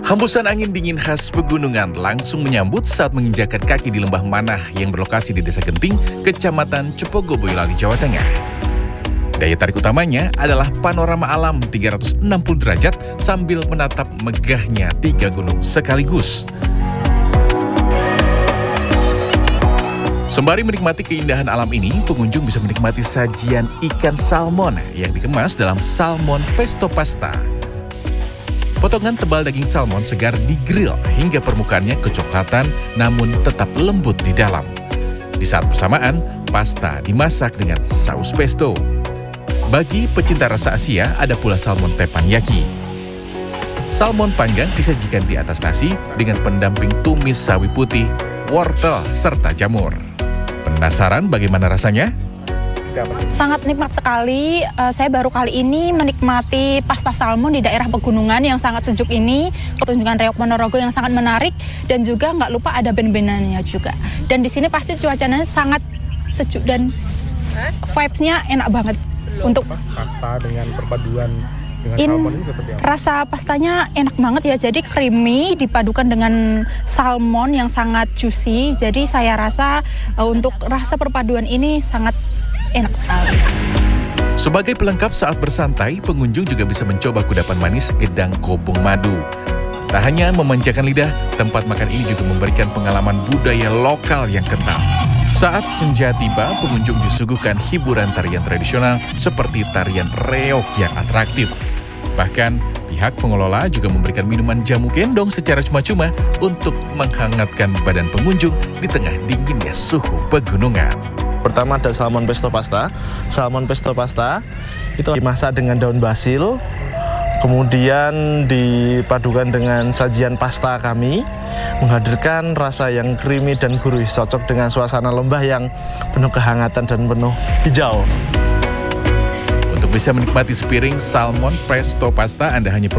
Hembusan angin dingin khas pegunungan langsung menyambut saat menginjakan kaki di lembah Manah yang berlokasi di Desa Genting, Kecamatan Cepogo, Boyolali, Jawa Tengah. Daya tarik utamanya adalah panorama alam 360 derajat sambil menatap megahnya 3 gunung sekaligus. Sembari menikmati keindahan alam ini, pengunjung bisa menikmati sajian ikan salmon yang dikemas dalam salmon pesto pasta. Potongan tebal daging salmon segar digrill hingga permukaannya kecoklatan namun tetap lembut di dalam. Di saat bersamaan, pasta dimasak dengan saus pesto. Bagi pecinta rasa Asia, ada pula salmon teppanyaki. Salmon panggang disajikan di atas nasi dengan pendamping tumis sawi putih, wortel, serta jamur. Penasaran bagaimana rasanya? Sangat nikmat sekali. Saya baru kali ini menikmati pasta salmon di daerah pegunungan yang sangat sejuk ini. Pertunjukan reok Ponorogo yang sangat menarik dan juga nggak lupa ada band-bandannya juga. Dan di sini pasti cuacanya sangat sejuk dan vibes-nya enak banget. Untuk pasta dengan perpaduan dengan salmon ini seperti apa? Rasa pastanya enak banget ya. Jadi creamy dipadukan dengan salmon yang sangat juicy. Jadi saya rasa untuk rasa perpaduan ini sangat enak sekali. Sebagai pelengkap saat bersantai, pengunjung juga bisa mencoba kudapan manis Gedang Kobong Madu. Tak hanya memanjakan lidah, tempat makan ini juga memberikan pengalaman budaya lokal yang kental. Saat senja tiba, pengunjung disuguhkan hiburan tarian tradisional seperti tarian reok yang atraktif. Bahkan, pihak pengelola juga memberikan minuman jamu gendong secara cuma-cuma untuk menghangatkan badan pengunjung di tengah dinginnya suhu pegunungan. Pertama ada salmon pesto pasta. Salmon pesto pasta itu dimasak dengan daun basil, kemudian dipadukan dengan sajian pasta kami, menghadirkan rasa yang creamy dan gurih, cocok dengan suasana lembah yang penuh kehangatan dan penuh hijau. Untuk bisa menikmati sepiring salmon pesto pasta, Anda hanya perlu